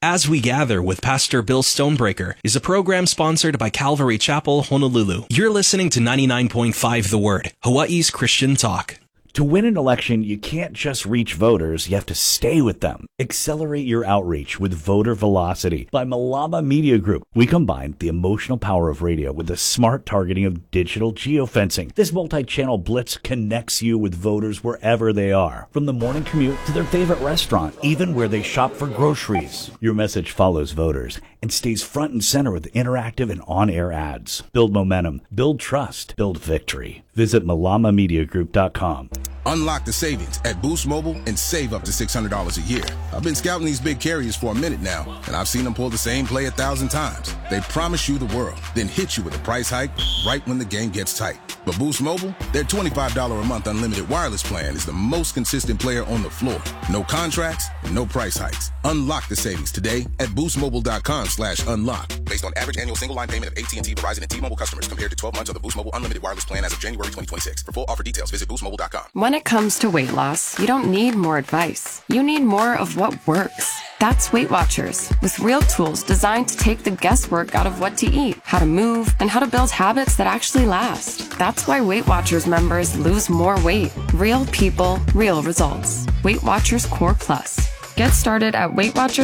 As We Gather with Pastor Bill Stonebreaker is a program sponsored by Calvary Chapel, Honolulu. You're listening to 99.5 The Word, Hawaii's Christian talk. To win an election, you can't just reach voters, you have to stay with them. Accelerate your outreach with Voter Velocity by Malama Media Group. We combine the emotional power of radio with the smart targeting of digital geofencing. This multi-channel blitz connects you with voters wherever they are, from the morning commute to their favorite restaurant, even where they shop for groceries. Your message follows voters and stays front and center with interactive and on-air ads. Build momentum, build trust, build victory. Visit malamamediagroup.com. Unlock the savings at Boost Mobile and save up to $600 a year. I've been scouting these big carriers for a minute now, and I've seen them pull the same play 1,000 times. They promise you the world, then hit you with a price hike right when the game gets tight. But Boost Mobile, their $25 a month unlimited wireless plan is the most consistent player on the floor. No contracts, no price hikes. Unlock the savings today at boostmobile.com/unlock. Based on average annual single line payment of AT&T, Verizon, and T-Mobile customers compared to 12 months of the Boost Mobile unlimited wireless plan as of January 2026. For full offer details, visit boostmobile.com. When it comes to weight loss, you don't need more advice. You need more of what works. That's Weight Watchers, with real tools designed to take the guesswork out of what to eat, how to move, and how to build habits that actually last. That's why Weight Watchers members lose more weight. Real people, real results. Weight Watchers Core Plus. Get started at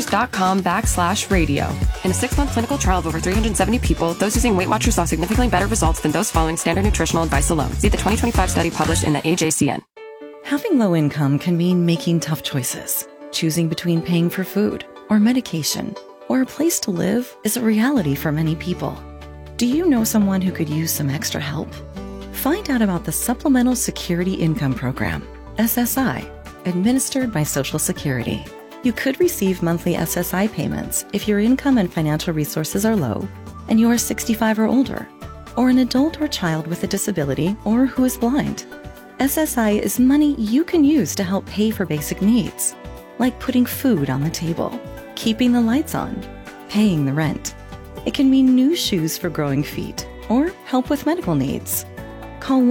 weightwatchers.com/radio. In a 6-month clinical trial of over 370 people, those using Weight Watchers saw significantly better results than those following standard nutritional advice alone. See the 2025 study published in the AJCN. Having low income can mean making tough choices. Choosing between paying for food or medication or a place to live is a reality for many people. Do you know someone who could use some extra help? Find out about the Supplemental Security Income Program, SSI, administered by Social Security. You could receive monthly SSI payments if your income and financial resources are low and you are 65 or older, or an adult or child with a disability or who is blind. SSI is money you can use to help pay for basic needs, like putting food on the table, keeping the lights on, paying the rent. It can mean new shoes for growing feet or help with medical needs. Call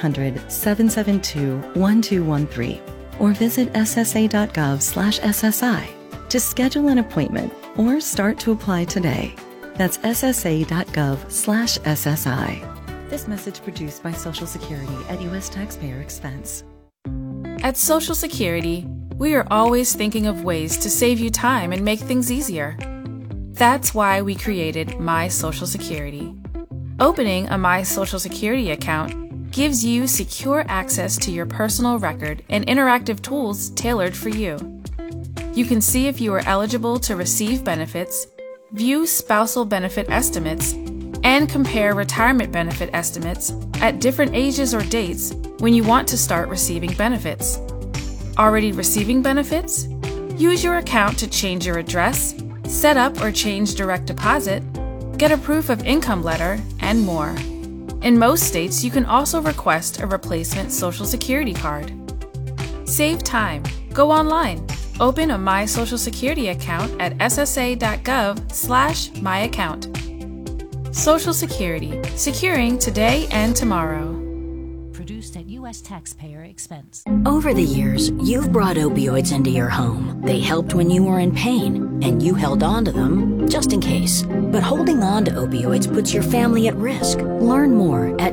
1-800-772-1213 or visit ssa.gov/SSI to schedule an appointment or start to apply today. That's ssa.gov/SSI. This message produced by Social Security at U.S. taxpayer expense. At Social Security, we are always thinking of ways to save you time and make things easier. That's why we created My Social Security. Opening a My Social Security account gives you secure access to your personal record and interactive tools tailored for you. You can see if you are eligible to receive benefits, view spousal benefit estimates, and compare retirement benefit estimates at different ages or dates when you want to start receiving benefits. Already receiving benefits? Use your account to change your address, set up or change direct deposit, get a proof of income letter, and more. In most states, you can also request a replacement Social Security card. Save time. Go online. Open a My Social Security account at ssa.gov/myaccount. Social Security. Securing today and tomorrow. Produced at U.S. taxpayer expense. Over the years, you've brought opioids into your home. They helped when you were in pain, and you held on to them just in case. But holding on to opioids puts your family at risk. Learn more at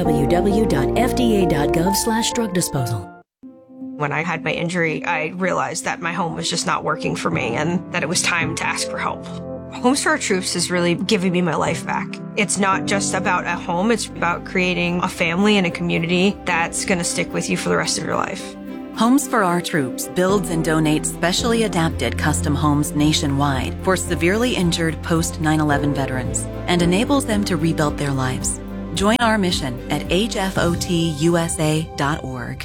www.fda.gov/drug disposal. When I had my injury, I realized that my home was just not working for me and that it was time to ask for help. Homes for Our Troops is really giving me my life back. It's not just about a home, it's about creating a family and a community that's going to stick with you for the rest of your life. Homes for Our Troops builds and donates specially adapted custom homes nationwide for severely injured post-9/11 veterans and enables them to rebuild their lives. Join our mission at hfotusa.org.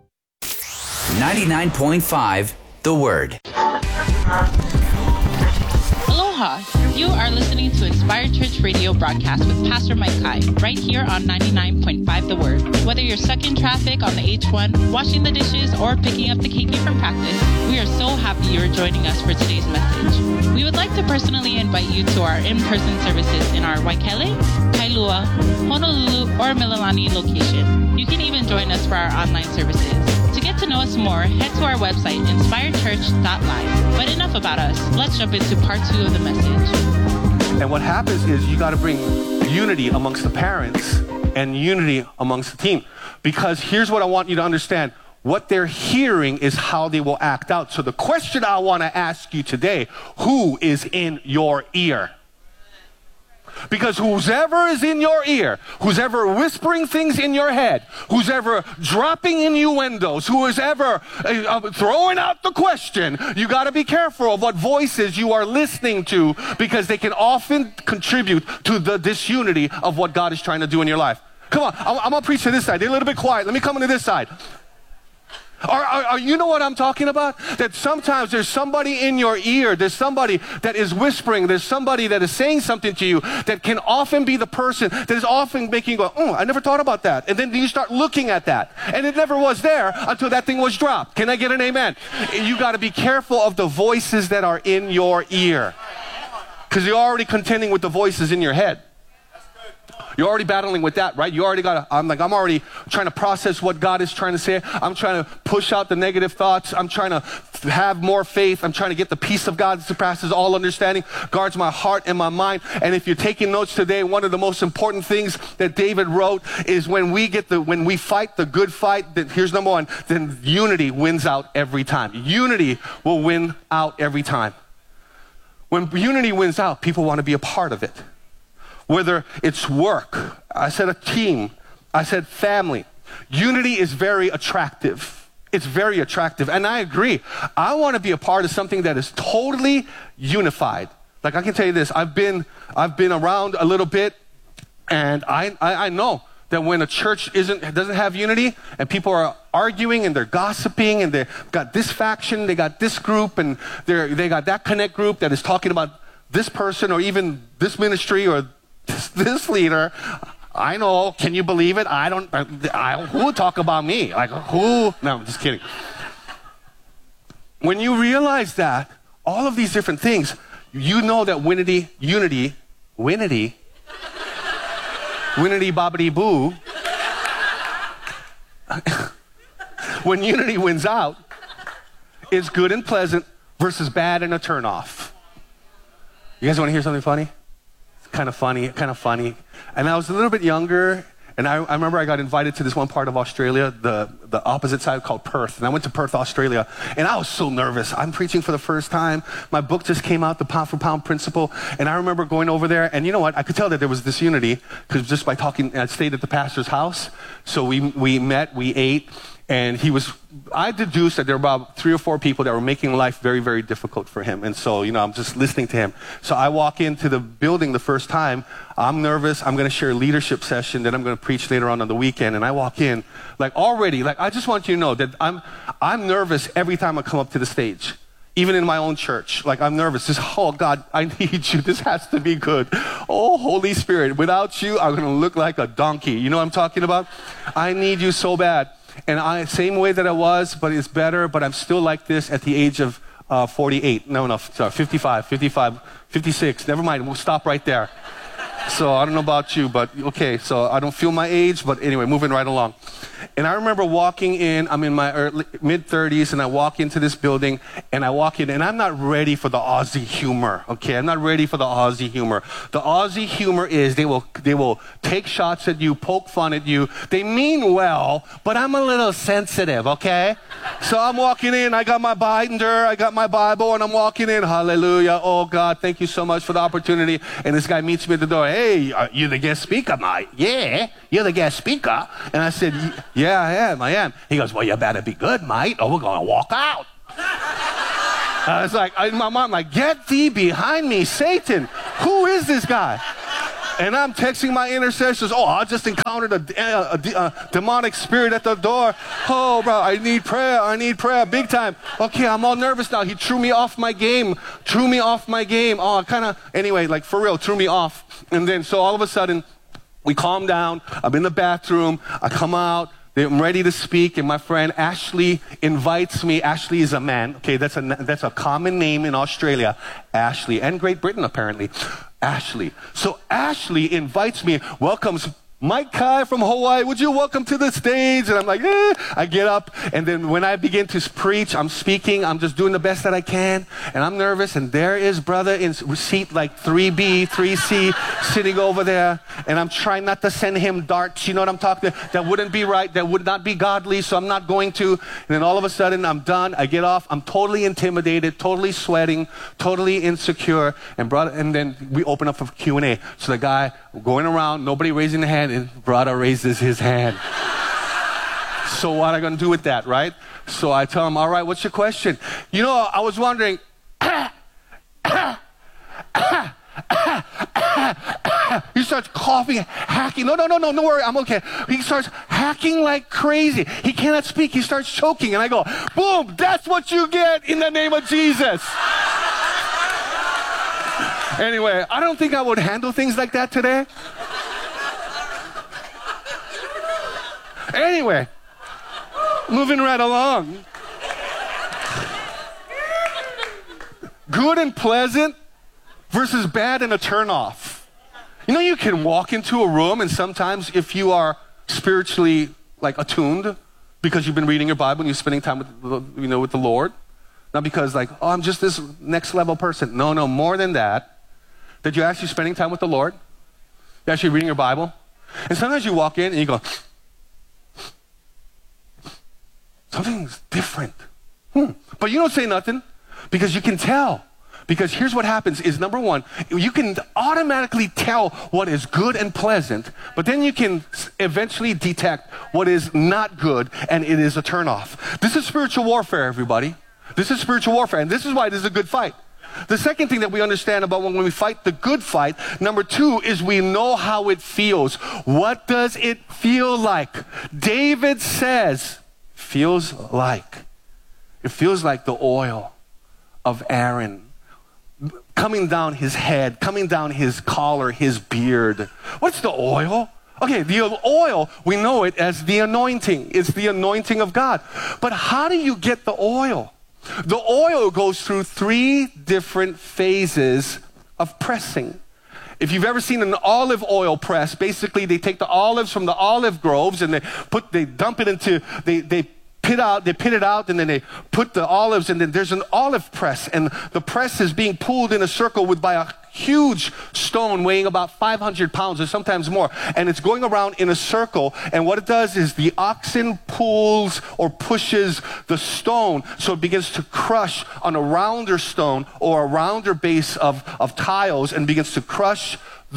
99.5 The Word. Aloha! You are listening to Inspired Church Radio broadcast with Pastor Mike Kai, right here on 99.5 The Word. Whether you're stuck in traffic on the H1, washing the dishes, or picking up the KK from practice, we are so happy you're joining us for today's message. We would like to personally invite you to our in-person services in our Waikele, Kailua, Honolulu, or Mililani location. You can even join us for our online services. To get to know us more, head to our website, inspiredchurch.live. But enough about us. Let's jump into part 2 of the message. And what happens is you got to bring unity amongst the parents and unity amongst the team. Because here's what I want you to understand. What they're hearing is how they will act out. So the question I want to ask you today, who is in your ear? Because who's ever is in your ear, who's ever whispering things in your head, who's ever dropping innuendos, who is ever throwing out the question, you got to be careful of what voices you are listening to, because they can often contribute to the disunity of what God is trying to do in your life. Come on, I'm going to preach to this side. They're a little bit quiet. Let me come into this side. You know what I'm talking about? That sometimes there's somebody in your ear, there's somebody that is whispering, there's somebody that is saying something to you that can often be the person that is often making you go, oh, I never thought about that. And then you start looking at that. And it never was there until that thing was dropped. Can I get an amen? You got to be careful of the voices that are in your ear. Because you're already contending with the voices in your head. You're already battling with that, right? You already got to, I'm already trying to process what God is trying to say. I'm trying to push out the negative thoughts. I'm trying to have more faith. I'm trying to get the peace of God that surpasses all understanding, guards my heart and my mind. And if you're taking notes today, one of the most important things that David wrote is when we fight the good fight, that here's number one, then unity wins out every time. Unity will win out every time. When unity wins out, people want to be a part of it. Whether it's work, I said a team, I said family. Unity is very attractive. It's very attractive. And I agree. I want to be a part of something that is totally unified. Like I can tell you this, I've been around a little bit, and I know that when a church doesn't have unity and people are arguing and they're gossiping and they've got this faction, they got this group, and they got that connect group that is talking about this person or even this ministry or this leader, I know, can you believe it? Who would talk about me? Like who? No, I'm just kidding. When you realize that, all of these different things, you know that unity, bobbity boo, when unity wins out, it's good and pleasant versus bad and a turnoff. You guys want to hear something funny? Kind of funny. And I was a little bit younger, and I remember I got invited to this one part of Australia, the opposite side called Perth. And I went to Perth, Australia, and I was so nervous. I'm preaching for the first time. My book just came out, The Pound for Pound Principle. And I remember going over there, and you know what? I could tell that there was this unity, because just by talking, I stayed at the pastor's house. So we met, we ate, and I deduced that there were about 3 or 4 people that were making life very, very difficult for him. And so, I'm just listening to him. So I walk into the building the first time. I'm nervous. I'm going to share a leadership session that I'm going to preach later on the weekend. And I walk in, I just want you to know that I'm nervous every time I come up to the stage. Even in my own church, I'm nervous. Oh God, I need you. This has to be good. Oh, Holy Spirit, without you, I'm going to look like a donkey. You know what I'm talking about? I need you so bad. And same way that I was, but it's better, but I'm still like this at the age of 48. No, sorry, 55, 56. Never mind, we'll stop right there. So I don't know about you, but okay, so I don't feel my age, but anyway, moving right along. And I remember walking in, I'm in my mid-30s, and I walk into this building, and I walk in, and I'm not ready for the Aussie humor, okay? I'm not ready for the Aussie humor. The Aussie humor is they will take shots at you, poke fun at you. They mean well, but I'm a little sensitive, okay? So I'm walking in, I got my binder, I got my Bible, and I'm walking in, hallelujah, oh God, thank you so much for the opportunity. And this guy meets me at the door, hey, you the guest speaker, mate? Yeah, you're the guest speaker. And I said, yeah, I am. He goes, well, you better be good, mate, or we're going to walk out. I was like, my mom, get thee behind me, Satan. Who is this guy? And I'm texting my intercessors, I just encountered a demonic spirit at the door. Oh, bro, I need prayer, big time. Okay, I'm all nervous now. He threw me off my game. Anyway, for real, threw me off. And then, so all of a sudden, we calm down. I'm in the bathroom. I come out. I'm ready to speak, and my friend Ashley invites me. Ashley is a man. Okay, that's a common name in Australia. Ashley, and Great Britain, apparently. Ashley. So Ashley invites me, welcomes Mike Kai from Hawaii, would you welcome to the stage? And I'm like, I get up, and then when I begin to preach, I'm speaking, I'm just doing the best that I can, and I'm nervous, and there is brother in seat like 3B, 3C, sitting over there, and I'm trying not to send him darts, you know what I'm talking about? That wouldn't be right, that would not be godly, so I'm not going to. And then all of a sudden, I'm done, I get off, I'm totally intimidated, totally sweating, totally insecure, and then we open up for Q&A. So the guy going around, nobody raising their hand, and brother raises his hand. So what am I going to do with that, right? So I tell him, all right, what's your question? You know, I was wondering, he starts coughing, hacking. No, don't worry, I'm okay. He starts hacking like crazy. He cannot speak. He starts choking. And I go, boom, that's what you get in the name of Jesus. Anyway, I don't think I would handle things like that today. Anyway, moving right along. Good and pleasant versus bad and a turnoff. You know, you can walk into a room, and sometimes if you are spiritually like attuned, because you've been reading your Bible and you're spending time with the Lord, not because like, oh, I'm just this next level person. No, more than that, that you're actually spending time with the Lord. You're actually reading your Bible. And sometimes you walk in and you go, something's different. But you don't say nothing because you can tell. Because here's what happens is, number one, you can automatically tell what is good and pleasant, but then you can eventually detect what is not good, and it is a turnoff. This is spiritual warfare, everybody. This is spiritual warfare, and this is why this is a good fight. The second thing that we understand about when we fight the good fight, number two, is we know how it feels. What does it feel like? David says, it feels like the oil of Aaron coming down his head, coming down his collar, his beard. What's the oil? Okay, the oil, we know it as the anointing. It's the anointing of God. But how do you get the oil? The oil goes through 3 different phases of pressing. If you've ever seen an olive oil press, basically they take the olives from the olive groves and they dump it into, they pit it out, and then they put the olives, and then there's an olive press, and the press is being pulled in a circle by a huge stone weighing about 500 pounds or sometimes more, and it's going around in a circle, and what it does is the oxen pulls or pushes the stone so it begins to crush on a rounder stone or a rounder base of tiles, and begins to crush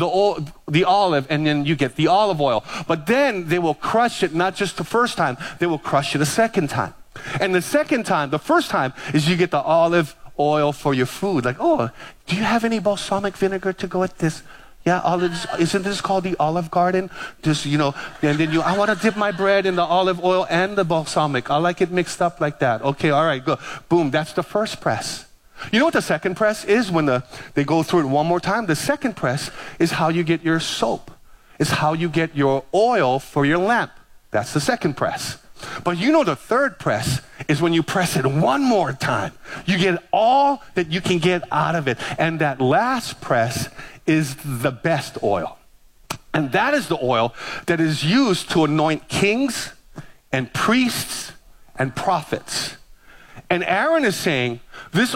the olive, and then you get the olive oil. But then they will crush it not just the first time, they will crush it a second time. And the first time is you get the olive oil for your food. Like, oh, do you have any balsamic vinegar to go with this? Yeah, olives. Isn't this called the Olive Garden? Just, and then I want to dip my bread in the olive oil and the balsamic. I like it mixed up like that. Okay, all right, go. Boom, that's the first press. You know what the second press is when they go through it one more time? The second press is how you get your soap. It's how you get your oil for your lamp. That's the second press. But you know the third press is when you press it one more time. You get all that you can get out of it. And that last press is the best oil. And that is the oil that is used to anoint kings and priests and prophets. And Aaron is saying, this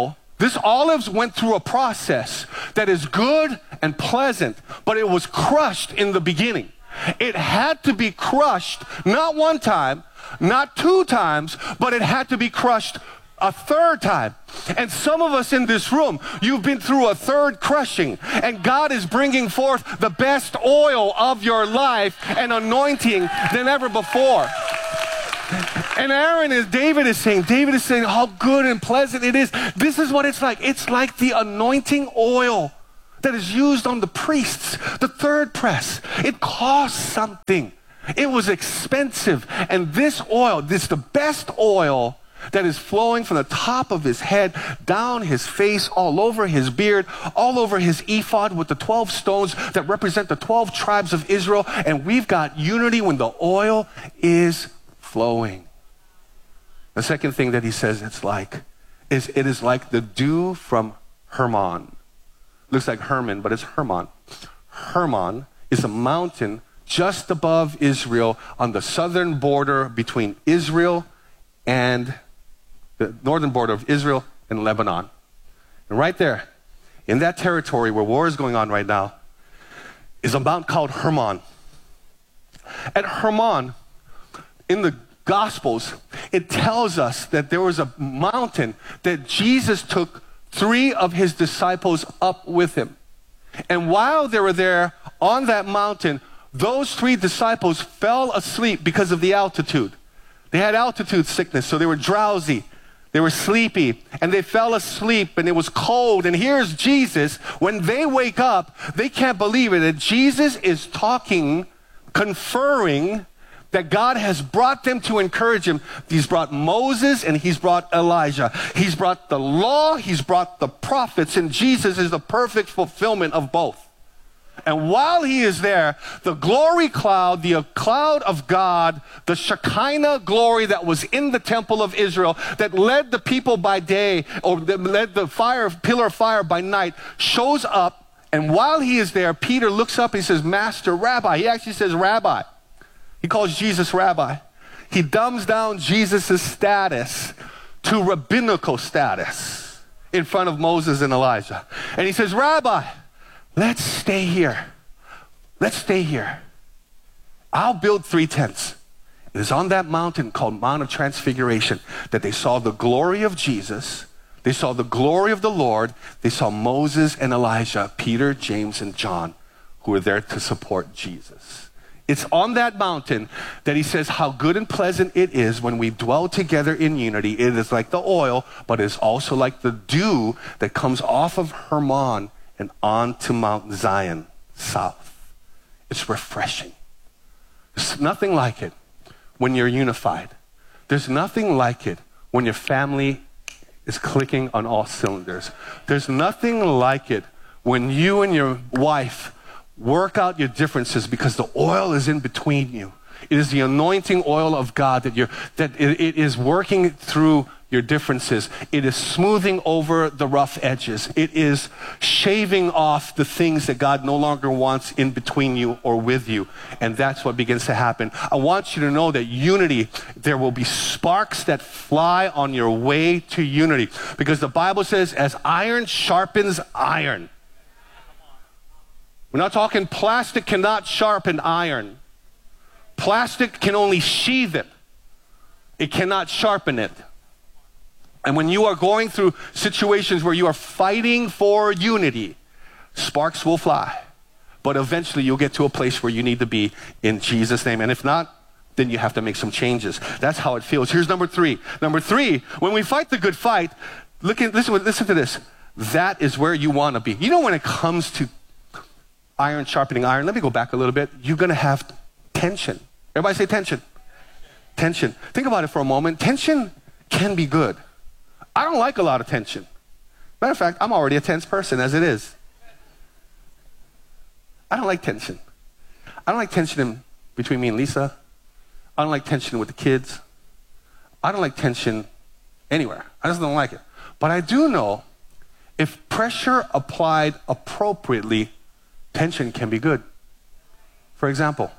olives went through a process that is good and pleasant, but it was crushed in the beginning. It had to be crushed, not one time, not 2 times, but it had to be crushed a 3rd time. And some of us in this room, you've been through a 3rd crushing, and God is bringing forth the best oil of your life and anointing than ever before. And David is saying how good and pleasant it is. This is what it's like. It's like the anointing oil that is used on the priests, the 3rd press. It costs something. It was expensive. And this oil, the best oil that is flowing from the top of his head, down his face, all over his beard, all over his ephod with the 12 stones that represent the 12 tribes of Israel. And we've got unity when the oil is flowing. The second thing that he says it is like the dew from Hermon. Looks like Herman, but it's Hermon. Hermon is a mountain just above Israel on the southern border between Israel and the northern border of Israel and Lebanon. And right there, in that territory where war is going on right now, is a mount called Hermon. At Hermon, in the Gospels, it tells us that there was a mountain that Jesus took 3 of his disciples up with him. And while they were there on that mountain, those 3 disciples fell asleep because of the altitude. They had altitude sickness, so they were drowsy. They were sleepy, and they fell asleep, and it was cold. And here's Jesus. When they wake up, they can't believe it, that Jesus is talking, conferring that God has brought them to encourage him. He's brought Moses and he's brought Elijah. He's brought the law, he's brought the prophets, and Jesus is the perfect fulfillment of both. And while he is there, the glory cloud, the cloud of God, the Shekinah glory that was in the temple of Israel, that led the people by day, or that led the pillar of fire by night, shows up. And while he is there, Peter looks up and he says, Master, Rabbi. He actually says Rabbi. He calls Jesus Rabbi. He dumbs down Jesus' status to rabbinical status in front of Moses and Elijah. And he says, Rabbi, let's stay here. Let's stay here. I'll build 3 tents. It is on that mountain called Mount of Transfiguration that they saw the glory of Jesus. They saw the glory of the Lord. They saw Moses and Elijah, Peter, James, and John, who were there to support Jesus. It's on that mountain that he says how good and pleasant it is when we dwell together in unity. It is like the oil, but it's also like the dew that comes off of Hermon and onto Mount Zion, south. It's refreshing. There's nothing like it when you're unified. There's nothing like it when your family is clicking on all cylinders. There's nothing like it when you and your wife work out your differences because the oil is in between you. It is the anointing oil of God that it is working through your differences. It is smoothing over the rough edges. It is shaving off the things that God no longer wants in between you or with you. And that's what begins to happen. I want you to know that unity, there will be sparks that fly on your way to unity. Because the Bible says, as iron sharpens iron. We're not talking plastic cannot sharpen iron. Plastic can only sheathe it. It cannot sharpen it. And when you are going through situations where you are fighting for unity, sparks will fly. But eventually you'll get to a place where you need to be in Jesus' name. And if not, then you have to make some changes. That's how it feels. Here's number 3. Number 3, when we fight the good fight, listen to this. That is where you want to be. You know, when it comes to iron sharpening iron, let me go back a little bit. You're going to have tension. Everybody say tension. Tension. Think about it for a moment. Tension can be good. I don't like a lot of tension. Matter of fact, I'm already a tense person as it is. I don't like tension. I don't like tension between me and Lisa. I don't like tension with the kids. I don't like tension anywhere. I just don't like it. But I do know if pressure applied appropriately, tension can be good. For example,